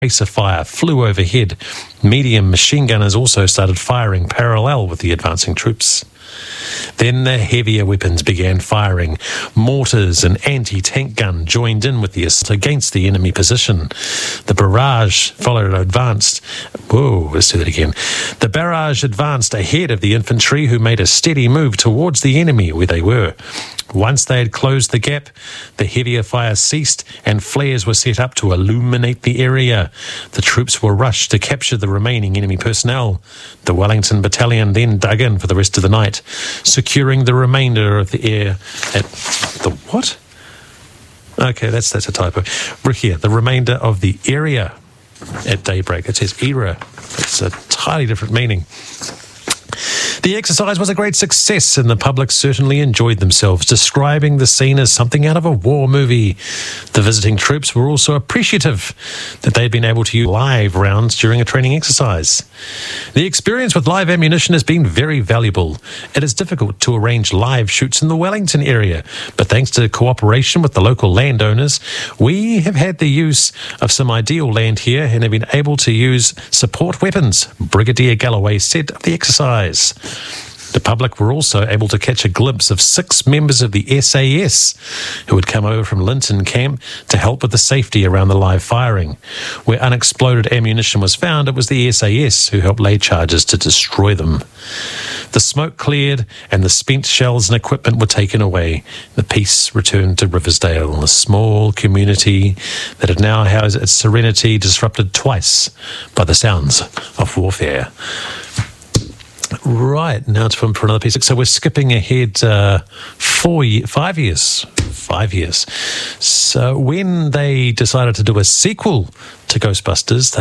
tracer fire flew overhead. Medium machine gunners also started firing parallel with the advancing troops. Then the heavier weapons began firing. Mortars and anti-tank gun joined in with the assault against the enemy position. The barrage followed and advanced. Whoa, let's do that again. The barrage advanced ahead of the infantry, who made a steady move towards the enemy where they were. Once they had closed the gap, the heavier fire ceased and flares were set up to illuminate the area. The troops were rushed to capture the remaining enemy personnel. The Wellington Battalion then dug in for the rest of the night, securing the remainder of the air at the what? Okay, that's a typo. Here, the remainder of the area at daybreak. It says era. It's a entirely different meaning. The exercise was a great success and the public certainly enjoyed themselves, describing the scene as something out of a war movie. The visiting troops were also appreciative that they'd been able to use live rounds during a training exercise. The experience with live ammunition has been very valuable. It is difficult to arrange live shoots in the Wellington area, but thanks to cooperation with the local landowners, we have had the use of some ideal land here and have been able to use support weapons, Brigadier Galloway said of the exercise. The public were also able to catch a glimpse of 6 members of the SAS who had come over from Linton Camp to help with the safety around the live firing. Where unexploded ammunition was found, it was the SAS who helped lay charges to destroy them. The smoke cleared and the spent shells and equipment were taken away. The peace returned to Riversdale, a small community that had now housed its serenity disrupted twice by the sounds of warfare. Right, now it's for another piece. So we're skipping ahead 5 years. 5 years. So when they decided to do a sequel to Ghostbusters,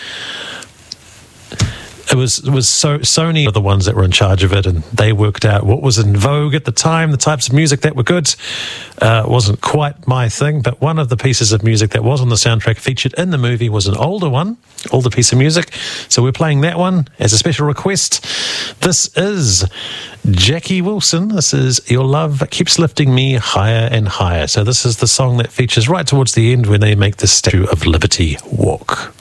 Sony are the ones that were in charge of it, and they worked out what was in vogue at the time, the types of music that were good. Wasn't quite my thing, but one of the pieces of music that was on the soundtrack featured in the movie was an older piece of music. So we're playing that one as a special request. This is Jackie Wilson. This is Your Love Keeps Lifting Me Higher and Higher. So this is the song that features right towards the end when they make the Statue of Liberty walk.